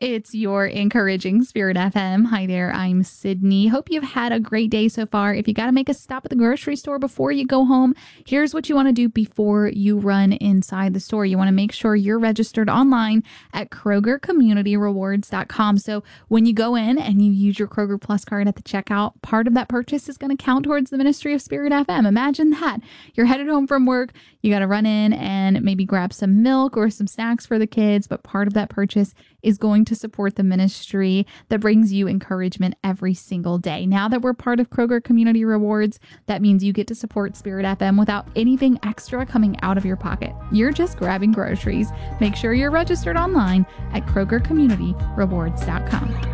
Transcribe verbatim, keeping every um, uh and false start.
It's your encouraging Spirit F M. Hi there, I'm Sydney. Hope you've had a great day so far. If you got to make a stop at the grocery store before you go home, here's what you want to do before you run inside the store. You want to make sure you're registered online at Kroger Community Rewards dot com. So when you go in and you use your Kroger Plus card at the checkout, part of that purchase is going to count towards the ministry of Spirit F M. Imagine that. You're headed home from work. You got to run in and maybe grab some milk or some snacks for the kids, but part of that purchase is going to support the ministry that brings you encouragement every single day. Now that we're part of Kroger Community Rewards, that means you get to support Spirit F M without anything extra coming out of your pocket. You're just grabbing groceries. Make sure you're registered online at Kroger Community Rewards dot com.